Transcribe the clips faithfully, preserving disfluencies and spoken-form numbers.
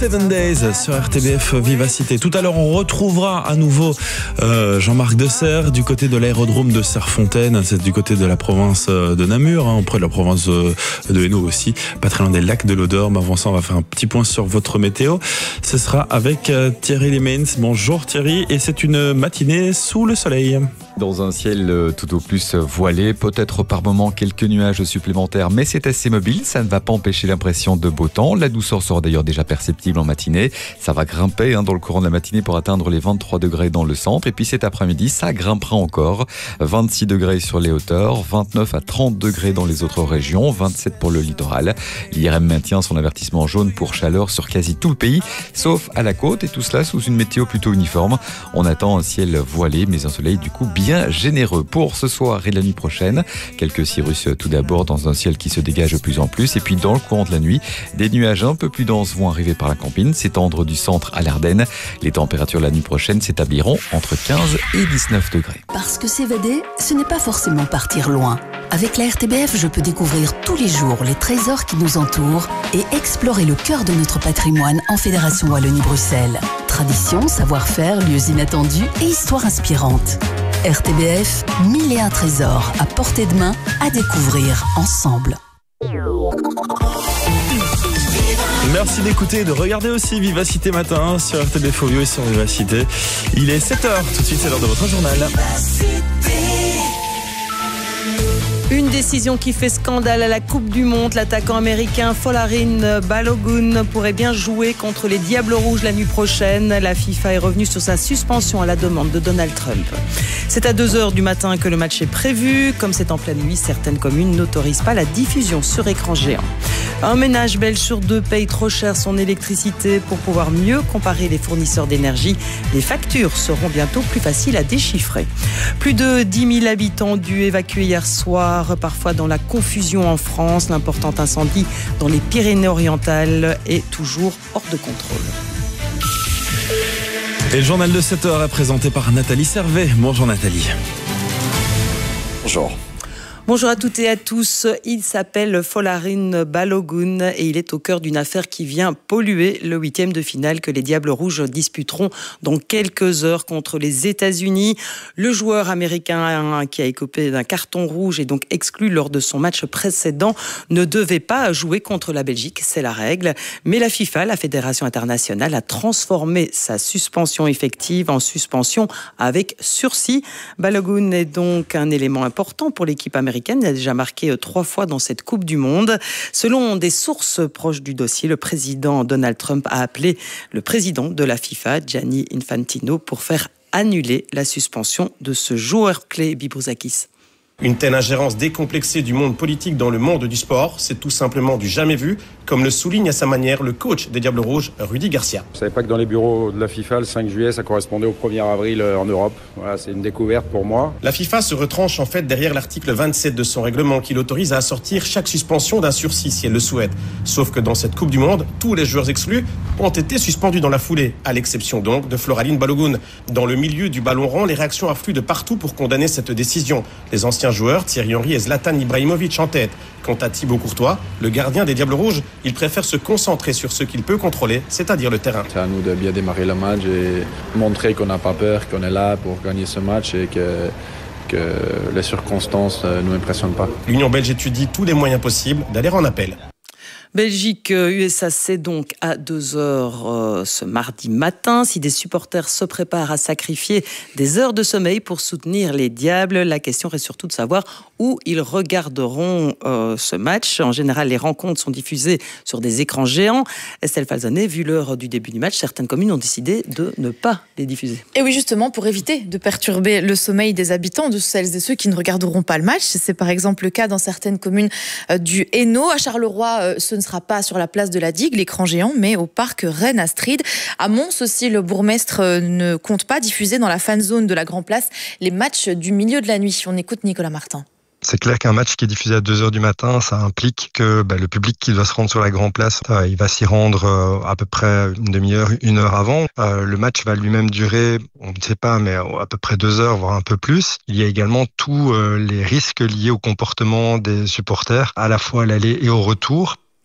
Seven Days sur R T B F Vivacité. Tout à l'heure, on retrouvera à nouveau euh, Jean-Marc Desserre du côté de l'aérodrome de Serrefontaine. C'est du côté de la province de Namur, hein, auprès de la province de, de Hainaut aussi, pas très loin des lacs de l'Odeur. Mais avant ça, on va faire un petit point sur votre météo. Ce sera avec euh, Thierry Lemens. Bonjour Thierry, et c'est une matinée sous le soleil. Dans un ciel tout au plus voilé, peut-être par moments quelques nuages supplémentaires, mais c'est assez mobile, ça ne va pas empêcher l'impression de beau temps. La douceur sera d'ailleurs déjà perceptible en matinée. Ça va grimper hein, dans le courant de la matinée pour atteindre les vingt-trois degrés dans le centre. Et puis cet après-midi, ça grimpera encore. vingt-six degrés sur les hauteurs, vingt-neuf à trente degrés dans les autres régions, vingt-sept pour le littoral. L'I R M maintient son avertissement jaune pour chaleur sur quasi tout le pays, sauf à la côte, et tout cela sous une météo plutôt uniforme. On attend un ciel voilé, mais un soleil du coup bien bien généreux pour ce soir et la nuit prochaine. Quelques cirrus tout d'abord dans un ciel qui se dégage de plus en plus, et puis dans le courant de la nuit, des nuages un peu plus denses vont arriver par la campine, s'étendre du centre à l'Ardenne. Les températures la nuit prochaine s'établiront entre quinze et dix-neuf degrés. Parce que s'évader, ce n'est pas forcément partir loin. Avec la R T B F, je peux découvrir tous les jours les trésors qui nous entourent et explorer le cœur de notre patrimoine en Fédération Wallonie-Bruxelles. Tradition, savoir-faire, lieux inattendus et histoires inspirantes. R T B F, mille et un trésors à portée de main à découvrir ensemble. Merci d'écouter et de regarder aussi Vivacité Matin sur R T B F Ovio et sur Vivacité. Il est sept heures, tout de suite c'est l'heure de votre journal. Une décision qui fait scandale à la Coupe du Monde. L'attaquant américain Folarin Balogun pourrait bien jouer contre les Diables Rouges la nuit prochaine. La FIFA est revenue sur sa suspension à la demande de Donald Trump. C'est à deux heures du matin que le match est prévu. Comme c'est en pleine nuit, certaines communes n'autorisent pas la diffusion sur écran géant. Un ménage belge sur deux paye trop cher son électricité. Pour pouvoir mieux comparer les fournisseurs d'énergie, les factures seront bientôt plus faciles à déchiffrer. Plus de dix mille habitants dû évacuer hier soir, parfois dans la confusion en France. L'important incendie dans les Pyrénées-Orientales est toujours hors de contrôle. Et le journal de sept heures est présenté par Nathalie Servet. Bonjour Nathalie. Bonjour. Bonjour à toutes et à tous. Il s'appelle Folarin Balogun et il est au cœur d'une affaire qui vient polluer le huitième de finale que les Diables Rouges disputeront dans quelques heures contre les États-Unis. Le joueur américain qui a écopé d'un carton rouge et donc exclu lors de son match précédent ne devait pas jouer contre la Belgique, c'est la règle. Mais la FIFA, la Fédération internationale, a transformé sa suspension effective en suspension avec sursis. Balogun est donc un élément important pour l'équipe américaine. Il a déjà marqué trois fois dans cette Coupe du Monde. Selon des sources proches du dossier, le président Donald Trump a appelé le président de la FIFA, Gianni Infantino, pour faire annuler la suspension de ce joueur clé, Bibrouzakis. Une telle ingérence décomplexée du monde politique dans le monde du sport, c'est tout simplement du jamais vu, comme le souligne à sa manière le coach des Diables Rouges, Rudy Garcia. Je ne savais pas que dans les bureaux de la FIFA, le cinq juillet, ça correspondait au premier avril en Europe. Voilà, c'est une découverte pour moi. La FIFA se retranche en fait derrière l'article vingt-sept de son règlement qui l'autorise à assortir chaque suspension d'un sursis si elle le souhaite. Sauf que dans cette Coupe du Monde, tous les joueurs exclus ont été suspendus dans la foulée, à l'exception donc de Folarin Balogun. Dans le milieu du ballon rond, les réactions affluent de partout pour condamner cette décision. Les anciens joueurs, Thierry Henry et Zlatan Ibrahimovic en tête. Quant à Thibaut Courtois, le gardien des Diables Rouges, il préfère se concentrer sur ce qu'il peut contrôler, c'est-à-dire le terrain. C'est à nous de bien démarrer le match et montrer qu'on n'a pas peur, qu'on est là pour gagner ce match et que, que les circonstances ne nous impressionnent pas. L'Union belge étudie tous les moyens possibles d'aller en appel. Belgique-U S A C donc à deux heures euh, ce mardi matin. Si des supporters se préparent à sacrifier des heures de sommeil pour soutenir les Diables, la question reste surtout de savoir où ils regarderont euh, ce match. En général, les rencontres sont diffusées sur des écrans géants. Estelle Falzonet, vu l'heure du début du match, certaines communes ont décidé de ne pas les diffuser. Et oui, justement, pour éviter de perturber le sommeil des habitants, de celles et ceux qui ne regarderont pas le match. C'est par exemple le cas dans certaines communes euh, du Hainaut. À Charleroi, euh, ce ne sera pas sur la place de la Digue, l'écran géant, mais au parc Reine-Astrid. À Mons aussi, le bourgmestre ne compte pas diffuser dans la fan zone de la Grand Place les matchs du milieu de la nuit. On écoute Nicolas Martin. C'est clair qu'un match qui est diffusé à deux heures du matin, ça implique que bah, le public qui doit se rendre sur la Grand Place, euh, il va s'y rendre euh, à peu près une demi-heure, une heure avant. Euh, le match va lui-même durer, on ne sait pas, mais à peu près deux heures, voire un peu plus. Il y a également tous euh, les risques liés au comportement des supporters, à la fois à l'aller et au retour.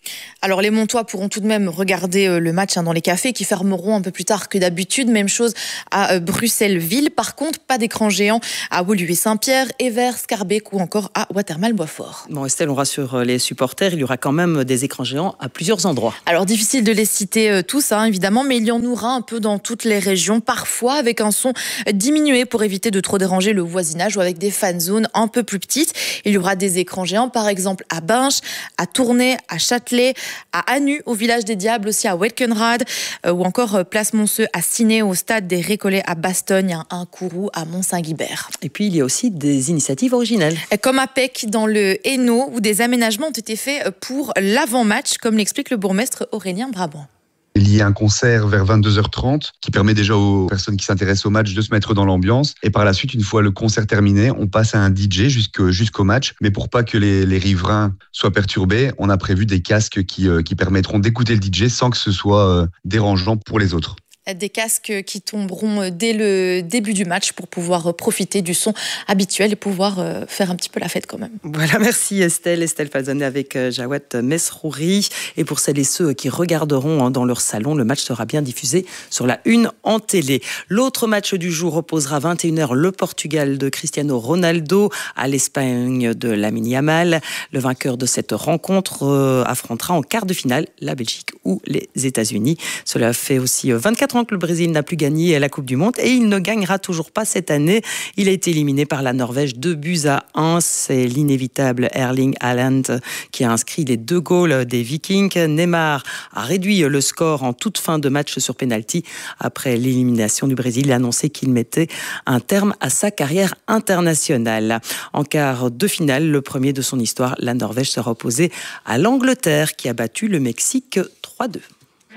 Alors les Montois pourront tout de même regarder le match hein, dans les cafés qui fermeront un peu plus tard que d'habitude. Même chose à euh, Bruxelles-Ville. Par contre, pas d'écran géant à Woluwe-Saint-Pierre, Evere, Scarbeck ou encore à Watermal-Boisfort. Bon, Estelle, on rassure les supporters, il y aura quand même des écrans géants à plusieurs endroits. Alors difficile de les citer euh, tous, hein, évidemment, mais il y en aura un peu dans toutes les régions, parfois avec un son diminué pour éviter de trop déranger le voisinage ou avec des fan zones un peu plus petites. Il y aura des écrans géants, par exemple à Binche, à Tournai, à Châtelet, à Anu, au village des Diables, aussi à Welkenrad, euh, ou encore euh, Place Monceux à Ciné, au stade des Récollets à Bastogne, à un Kourou à Mont-Saint-Guibert. Et puis il y a aussi des initiatives originales. Comme à Pec, dans le Hainaut, où des aménagements ont été faits pour l'avant-match, comme l'explique le bourgmestre Aurélien Brabant. Il y a un concert vers vingt-deux heures trente qui permet déjà aux personnes qui s'intéressent au match de se mettre dans l'ambiance. Et par la suite, une fois le concert terminé, on passe à un D J jusqu'au, jusqu'au match. Mais pour pas que les, les riverains soient perturbés, on a prévu des casques qui, euh, qui permettront d'écouter le D J sans que ce soit euh, dérangeant pour les autres. Des casques qui tomberont dès le début du match pour pouvoir profiter du son habituel et pouvoir faire un petit peu la fête quand même. Voilà, merci Estelle. Estelle Falzone avec Jawad Mesrouri. Et pour celles et ceux qui regarderont dans leur salon, le match sera bien diffusé sur la une en télé. L'autre match du jour opposera à vingt et une heures le Portugal de Cristiano Ronaldo à l'Espagne de Lamine Yamal. Le vainqueur de cette rencontre affrontera en quart de finale la Belgique ou les États-Unis. Cela fait aussi vingt-quatre que le Brésil n'a plus gagné la Coupe du Monde et il ne gagnera toujours pas cette année. Il a été éliminé par la Norvège deux buts à un. C'est l'inévitable Erling Haaland qui a inscrit les deux goals des Vikings. Neymar a réduit le score en toute fin de match sur pénalty. Après l'élimination du Brésil, il a annoncé qu'il mettait un terme à sa carrière internationale. En quart de finale, le premier de son histoire, la Norvège sera opposée à l'Angleterre qui a battu le Mexique trois deux.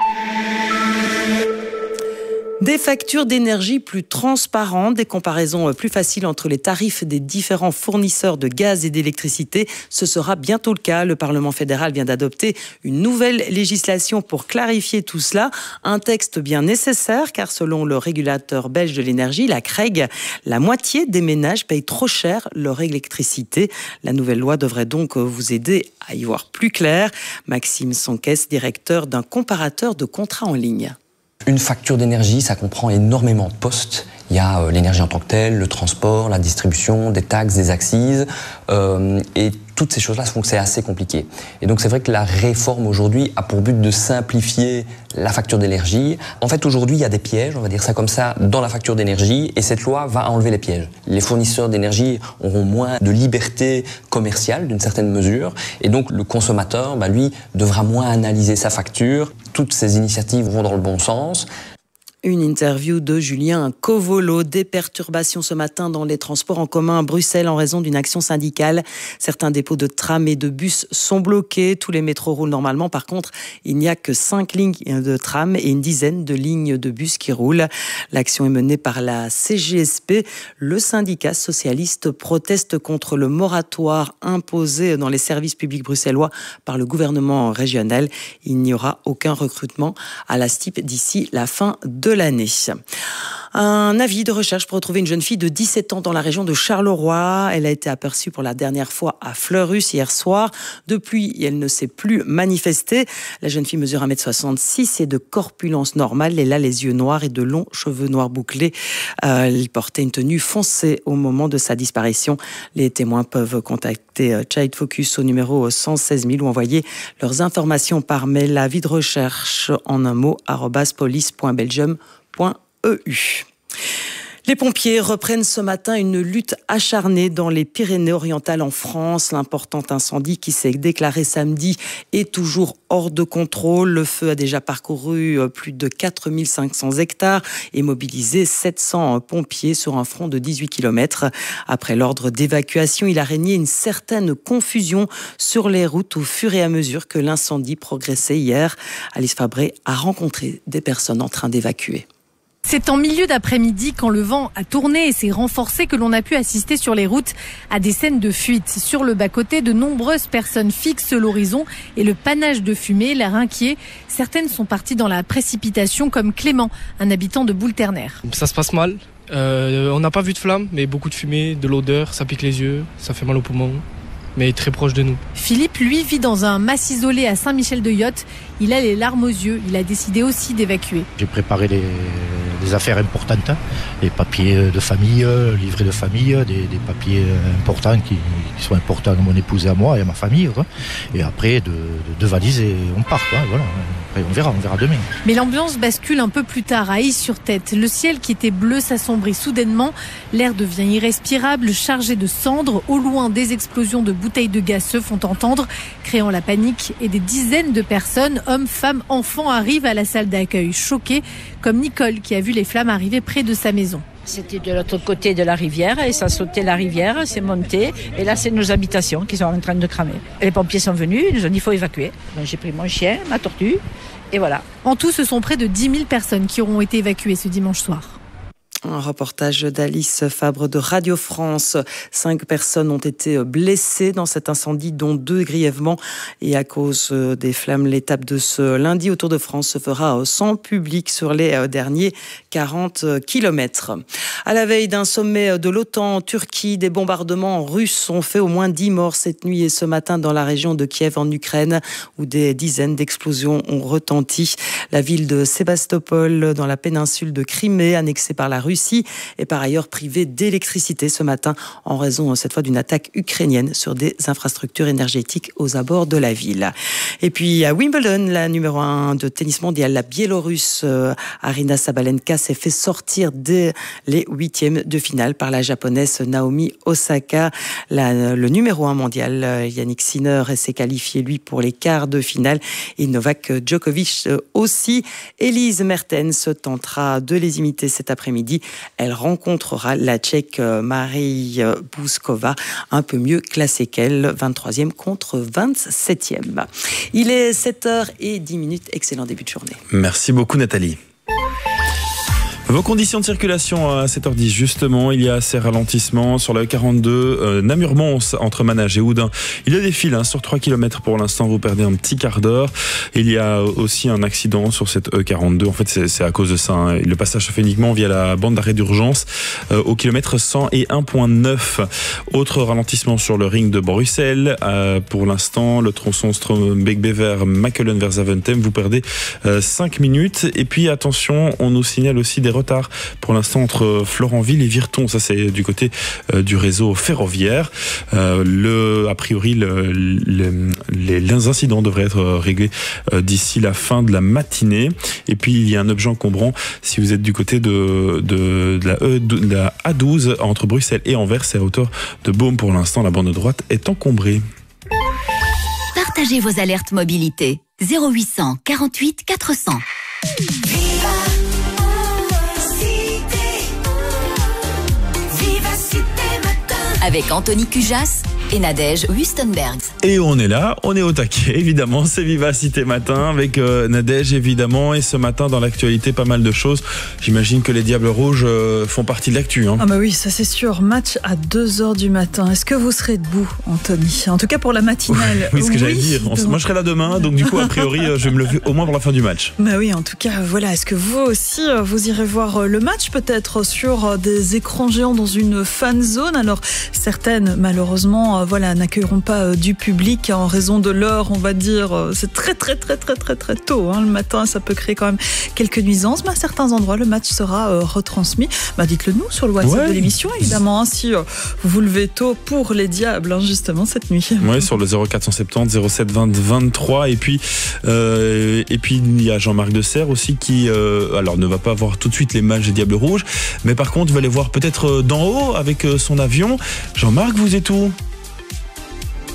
Des factures d'énergie plus transparentes, des comparaisons plus faciles entre les tarifs des différents fournisseurs de gaz et d'électricité. Ce sera bientôt le cas. Le Parlement fédéral vient d'adopter une nouvelle législation pour clarifier tout cela. Un texte bien nécessaire car selon le régulateur belge de l'énergie, la C R E G, la moitié des ménages payent trop cher leur électricité. La nouvelle loi devrait donc vous aider à y voir plus clair. Maxime Sonquès, directeur d'un comparateur de contrats en ligne. Une facture d'énergie, ça comprend énormément de postes. Il y a euh, l'énergie en tant que telle, le transport, la distribution, des taxes, des accises. Euh, et toutes ces choses-là font que c'est assez compliqué. Et donc c'est vrai que la réforme aujourd'hui a pour but de simplifier la facture d'énergie. En fait aujourd'hui il y a des pièges, on va dire ça comme ça, dans la facture d'énergie et cette loi va enlever les pièges. Les fournisseurs d'énergie auront moins de liberté commerciale d'une certaine mesure et donc le consommateur, bah, lui, devra moins analyser sa facture. Toutes ces initiatives vont dans le bon sens. Une interview de Julien Covolo. Des perturbations ce matin dans les transports en commun à Bruxelles en raison d'une action syndicale. Certains dépôts de trams et de bus sont bloqués. Tous les métros roulent normalement. Par contre, il n'y a que cinq lignes de tram et une dizaine de lignes de bus qui roulent. L'action est menée par la C G S P. Le syndicat socialiste proteste contre le moratoire imposé dans les services publics bruxellois par le gouvernement régional. Il n'y aura aucun recrutement à la S T I P d'ici la fin de de l'année. Un avis de recherche pour retrouver une jeune fille de dix-sept ans dans la région de Charleroi. Elle a été aperçue pour la dernière fois à Fleurus hier soir. Depuis, elle ne s'est plus manifestée. La jeune fille mesure un mètre soixante-six et de corpulence normale. Elle a les yeux noirs et de longs cheveux noirs bouclés. Euh, elle portait une tenue foncée au moment de sa disparition. Les témoins peuvent contacter Child Focus au numéro cent seize mille ou envoyer leurs informations par mail. Avis de recherche en un mot arobase police point belgium point e u. Les pompiers reprennent ce matin une lutte acharnée dans les Pyrénées-Orientales en France. L'important incendie qui s'est déclaré samedi est toujours hors de contrôle. Le feu a déjà parcouru plus de quatre mille cinq cents hectares et mobilisé sept cents pompiers sur un front de dix-huit kilomètres. Après l'ordre d'évacuation, il a régné une certaine confusion sur les routes au fur et à mesure que l'incendie progressait hier. Alice Fabré a rencontré des personnes en train d'évacuer. C'est en milieu d'après-midi, quand le vent a tourné et s'est renforcé, que l'on a pu assister sur les routes à des scènes de fuite. Sur le bas-côté, de nombreuses personnes fixent l'horizon et le panache de fumée, l'air inquiet. Certaines sont parties dans la précipitation, comme Clément, un habitant de Boule-Ternaire. Ça se passe mal. Euh, on n'a pas vu de flammes, mais beaucoup de fumée, de l'odeur, ça pique les yeux, ça fait mal aux poumons. mais très proche de nous. Philippe, lui, vit dans un mas isolé à Saint-Michel-de-Yotte. Il a les larmes aux yeux. Il a décidé aussi d'évacuer. J'ai préparé les, les affaires importantes, les papiers de famille, livrets de famille, des, des papiers importants qui, qui sont importants à mon épouse et à moi et à ma famille. Quoi. Et après, de, de, de valises et on part. Quoi. Voilà. Après, on verra, on verra demain. Mais l'ambiance bascule un peu plus tard à Is-sur-Tête. Le ciel qui était bleu s'assombrit soudainement. L'air devient irrespirable, chargé de cendres. Au loin, des explosions de bouteilles de gaz se font entendre, créant la panique. Et des dizaines de personnes, hommes, femmes, enfants, arrivent à la salle d'accueil, choqués, comme Nicole qui a vu les flammes arriver près de sa maison. C'était de l'autre côté de la rivière et ça sautait la rivière, c'est monté et là c'est nos habitations qui sont en train de cramer. Les pompiers sont venus, ils nous ont dit qu'il faut évacuer. Donc j'ai pris mon chien, ma tortue et voilà. En tout, ce sont près de dix mille personnes qui auront été évacuées ce dimanche soir. Un reportage d'Alice Fabre de Radio France. Cinq personnes ont été blessées dans cet incendie, dont deux grièvement. Et à cause des flammes, l'étape de ce lundi au Tour de France se fera sans public sur les derniers quarante kilomètres. À la veille d'un sommet de l'OTAN en Turquie, des bombardements russes ont fait au moins dix morts cette nuit et ce matin dans la région de Kiev en Ukraine, où des dizaines d'explosions ont retenti. La ville de Sébastopol, dans la péninsule de Crimée, annexée par la Russie, est par ailleurs privée d'électricité ce matin en raison cette fois d'une attaque ukrainienne sur des infrastructures énergétiques aux abords de la ville. Et puis à Wimbledon, la numéro un de tennis mondial, la Biélorusse euh, Aryna Sabalenka s'est fait sortir dès les huitièmes de finale par la japonaise Naomi Osaka. La, le numéro un mondial, Yannick Sinner, s'est qualifié lui pour les quarts de finale et Novak Djokovic aussi. Elise Mertens tentera de les imiter cet après-midi. Elle rencontrera la Tchèque Marie Bouskova, un peu mieux classée qu'elle, vingt-troisième contre vingt-septième. Il est sept heures dix. Excellent début de journée. Merci beaucoup Nathalie. Vos conditions de circulation à sept heures dix, justement, il y a ces ralentissements sur la E quarante-deux, euh, Namur-Mons, entre Manage et Oudin. Il y a des files hein, sur trois kilomètres pour l'instant, vous perdez un petit quart d'heure. Il y a aussi un accident sur cette E quarante-deux, en fait c'est, c'est à cause de ça. Hein. Le passage se fait uniquement via la bande d'arrêt d'urgence euh, au kilomètre cent et un virgule neuf. Autre ralentissement sur le ring de Bruxelles. Euh, pour l'instant, le tronçon Strombeek-Bever, Makelen vers Zaventem, vous perdez euh, cinq minutes. Et puis attention, on nous signale aussi des retard pour l'instant entre Florentville et Virton, ça c'est du côté euh, du réseau ferroviaire. Euh, le, a priori le, le, les, les incidents devraient être réglés euh, d'ici la fin de la matinée. Et puis il y a un objet encombrant si vous êtes du côté de, de, de, la, e, de la A douze entre Bruxelles et Anvers, c'est à hauteur de Beaume pour l'instant, la bande droite est encombrée. Partagez vos alertes mobilité zéro huit cent quarante-huit quatre cents. Avec Anthony Cujas et Nadège Wustenberg. Et on est là, on est au taquet, évidemment, c'est Vivacité Matin avec euh, Nadège, évidemment, et ce matin, dans l'actualité, pas mal de choses. J'imagine que les Diables Rouges euh, font partie de l'actu. Hein. Ah bah oui, ça c'est sûr, match à deux heures du matin. Est-ce que vous serez debout, Anthony? En tout cas pour la matinale. Oui, ce que oui, j'allais dire. On, moi je serai là demain, donc du coup, a priori, euh, je vais me lever au moins pour la fin du match. Bah oui, en tout cas, voilà. Est-ce que vous aussi, vous irez voir le match, peut-être sur des écrans géants dans une fan zone? Alors, certaines, malheureusement, voilà, n'accueilleront pas du public en raison de l'heure, on va dire. C'est très, très, très, très, très, très tôt. Hein, le matin, ça peut créer quand même quelques nuisances. Mais à certains endroits, le match sera euh, retransmis. Bah, dites-le nous sur le WhatsApp ouais. de l'émission, évidemment. Hein, si euh, vous vous levez tôt pour les Diables, hein, justement, cette nuit. Oui, sur le zéro quatre cent soixante-dix zéro sept vingt vingt-trois. Et puis, euh, et puis il y a Jean-Marc Desserre aussi qui, euh, alors, ne va pas voir tout de suite les matchs des Diables Rouges, mais par contre, va les voir peut-être d'en haut avec son avion. Jean-Marc, vous êtes où ? Jean-Marc ?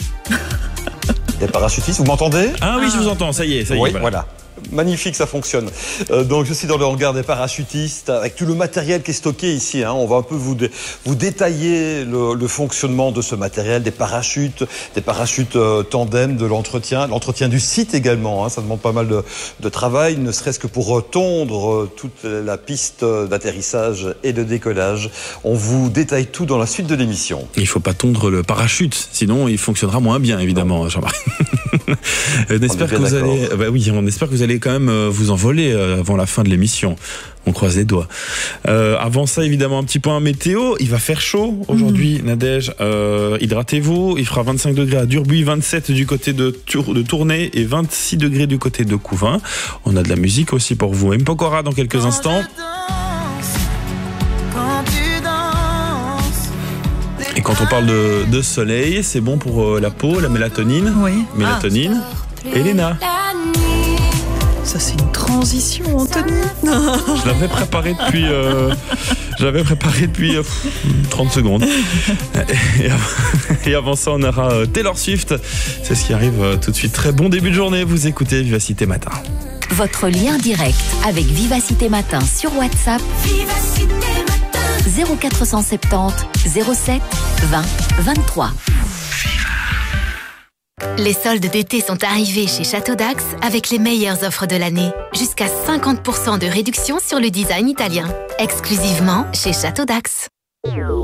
Les parachutistes, vous m'entendez ? Ah oui, je vous entends, ça y est, ça y est. Oui, voilà. voilà. Magnifique, ça fonctionne. Euh, donc je suis dans le hangar des parachutistes avec tout le matériel qui est stocké ici. Hein. On va un peu vous, dé- vous détailler le, le fonctionnement de ce matériel, des parachutes, des parachutes euh, tandem, de l'entretien, l'entretien du site également. Hein. Ça demande pas mal de, de travail, ne serait-ce que pour tondre euh, toute la piste d'atterrissage et de décollage. On vous détaille tout dans la suite de l'émission. Il ne faut pas tondre le parachute, sinon il fonctionnera moins bien, évidemment, Jean-Marc. on espère que vous allez, bah oui, on espère que vous allez quand même vous envoler avant la fin de l'émission. On croise les doigts. Euh, avant ça, évidemment, un petit point météo. Il va faire chaud aujourd'hui, mmh. Nadège. Euh, hydratez-vous. Il fera vingt-cinq degrés à Durbuy, vingt-sept du côté de, Tour, de Tournai et vingt-six degrés du côté de Couvain. On a de la musique aussi pour vous. Mpokora dans quelques instants. Et quand on parle de, de soleil, c'est bon pour la peau, la mélatonine. Oui. Mélatonine. Ah. Elena. Ça, c'est une transition, Anthony. Je l'avais préparé depuis, euh, je l'avais préparé depuis euh, trente secondes. Et, et, avant, et avant ça, on aura euh, Taylor Swift. C'est ce qui arrive euh, tout de suite. Très bon début de journée. Vous écoutez Vivacité Matin. Votre lien direct avec Vivacité Matin sur WhatsApp. Vivacité Matin. zéro quatre cent soixante-dix zéro sept vingt vingt-trois. Les soldes d'été sont arrivés chez Château d'Ax avec les meilleures offres de l'année. Jusqu'à cinquante pour cent de réduction sur le design italien. Exclusivement chez Château d'Ax.